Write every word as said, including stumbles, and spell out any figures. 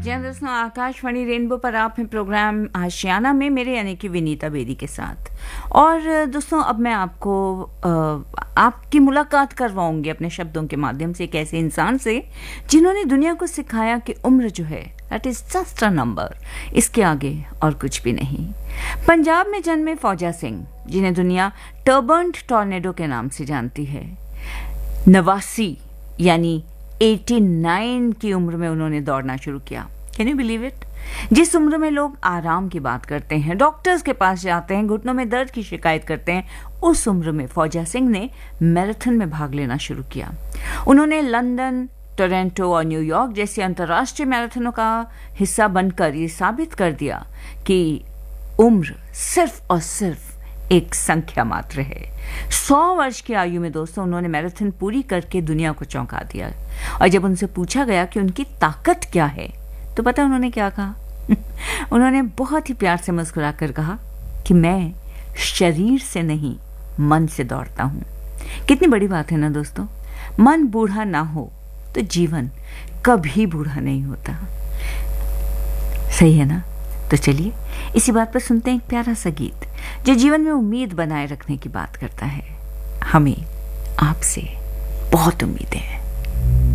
जी हाँ दोस्तों, आकाशवाणी रेनबो पर आप हैं प्रोग्राम आशियाना में, मेरे यानी कि विनीता बेदी के साथ। और दोस्तों, अब मैं आपको आ, आपकी मुलाकात करवाऊंगी अपने शब्दों के माध्यम से एक ऐसे इंसान से जिन्होंने दुनिया को सिखाया कि उम्र जो है that is just a number, इसके आगे और कुछ भी नहीं। पंजाब में जन्मे फौजा सिंह, जिन्हें दुनिया टर्बन्ड टॉर्नेडो के नाम से जानती है, नवासी यानी नवासी की उम्र में उन्होंने दौड़ना शुरू किया। Can you believe it? जिस उम्र में लोग आराम की बात करते हैं, डॉक्टर्स के पास जाते हैं, घुटनों में दर्द की शिकायत करते हैं, उस उम्र में फौजा सिंह ने मैराथन में भाग लेना शुरू किया। उन्होंने लंदन, टोरंटो और न्यूयॉर्क जैसे अंतर्राष्ट्रीय मैराथनों का हिस्सा बनकर ये साबित कर दिया कि उम्र सिर्फ और सिर्फ एक संख्या मात्र है। सौ वर्ष की आयु में दोस्तों उन्होंने मैराथन पूरी करके दुनिया को चौंका दिया। और जब उनसे पूछा गया कि उनकी ताकत क्या है, तो पता उन्होंने क्या कहा? उन्होंने बहुत ही प्यार से मुस्कुरा कर कहा कि मैं शरीर से नहीं, मन से दौड़ता हूं। कितनी बड़ी बात है ना दोस्तों। मन बूढ़ा ना हो तो जीवन कभी बूढ़ा नहीं होता। सही है ना? तो चलिए इसी बात पर सुनते हैं एक प्यारा सा गीत जो जीवन में उम्मीद बनाए रखने की बात करता है। हमें आपसे बहुत उम्मीदें हैं।